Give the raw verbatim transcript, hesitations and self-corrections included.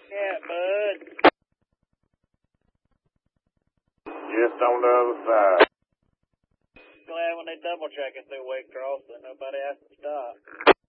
Yeah, bud. Just on the other side. Glad when they double check it through Waycross that nobody has to stop.